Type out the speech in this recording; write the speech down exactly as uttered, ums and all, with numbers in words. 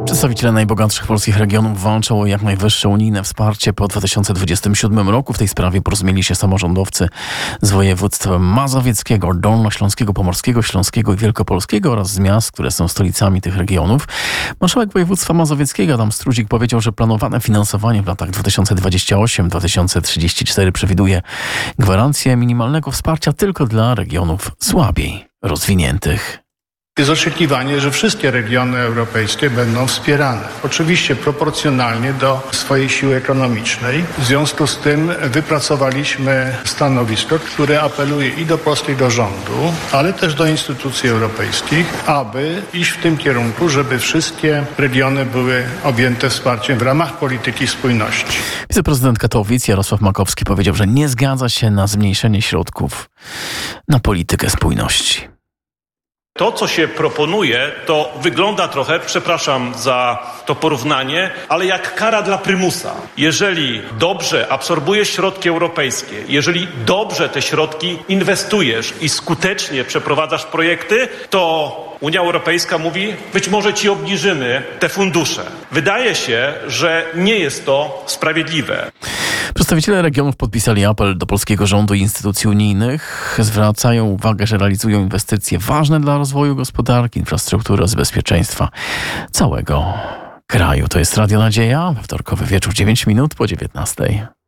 Przedstawiciele najbogatszych polskich regionów walczą o jak najwyższe unijne wsparcie po dwa tysiące dwudziestym siódmym roku. W tej sprawie porozumieli się samorządowcy z województw mazowieckiego, dolnośląskiego, pomorskiego, śląskiego i wielkopolskiego oraz z miast, które są stolicami tych regionów. Marszałek województwa mazowieckiego Adam Struzik powiedział, że planowane finansowanie w latach dwa tysiące dwudziestym ósmym do dwa tysiące trzydziestego czwartego przewiduje gwarancję minimalnego wsparcia tylko dla regionów słabiej rozwiniętych. Jest oczekiwanie, że wszystkie regiony europejskie będą wspierane. Oczywiście proporcjonalnie do swojej siły ekonomicznej. W związku z tym wypracowaliśmy stanowisko, które apeluje i do Polski, i do rządu, ale też do instytucji europejskich, aby iść w tym kierunku, żeby wszystkie regiony były objęte wsparciem w ramach polityki spójności. Wiceprezydent Katowic Jarosław Makowski powiedział, że nie zgadza się na zmniejszenie środków na politykę spójności. To, co się proponuje, to wygląda trochę, przepraszam za to porównanie, ale jak kara dla prymusa. Jeżeli dobrze absorbujesz środki europejskie, jeżeli dobrze te środki inwestujesz i skutecznie przeprowadzasz projekty, to Unia Europejska mówi, być może ci obniżymy te fundusze. Wydaje się, że nie jest to sprawiedliwe. Przedstawiciele regionów podpisali apel do polskiego rządu i instytucji unijnych. Zwracają uwagę, że realizują inwestycje ważne dla rozwoju gospodarki, infrastruktury oraz bezpieczeństwa całego kraju. To jest Radio Nadzieja. We wtorkowy wieczór, dziewięć minut po dziewiętnastej.